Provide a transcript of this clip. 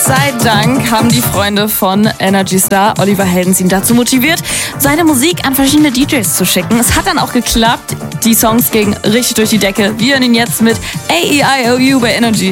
sei Dank haben die Freunde von Energy Star Oliver Heldens ihn dazu motiviert, seine Musik an verschiedene DJs zu schicken. Es hat dann auch geklappt. Die Songs gingen richtig durch die Decke. Wir hören ihn jetzt mit AEIOU bei Energy.